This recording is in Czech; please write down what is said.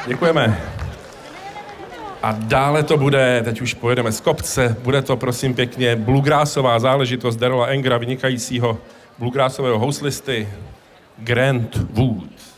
Děkujeme. A dále to bude, teď už pojedeme z kopce, bude to prosím pěkně bluegrassová záležitost Daryla Engera, vynikajícího bluegrassového houslisty Grant Wood.